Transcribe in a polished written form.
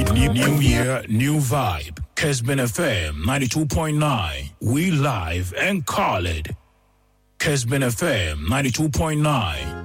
New year, new vibe. Kesben FM 92.9. We live and call it. Kesben FM 92.9.